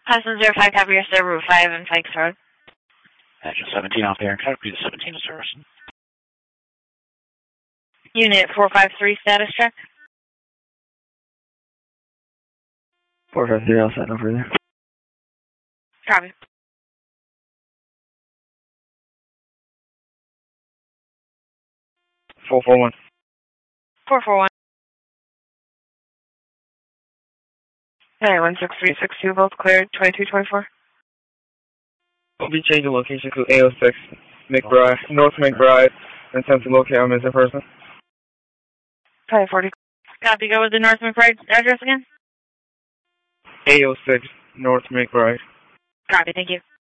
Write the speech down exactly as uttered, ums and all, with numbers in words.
Passenger five, copy your server five and Pikes Road. Action seventeen off there, and copy the seventeen to service. Unit four five three, status check. four five three, I'll sign over there. Copy. four four one. four four one. Hey, one six three six two, both cleared, twenty-two twenty-four. We'll be changing location to A O six, McBride, North McBride, and attempt to locate our missing person. five forty. Copy, go with the North McBride address again? A O six, North McBride. Copy, thank you.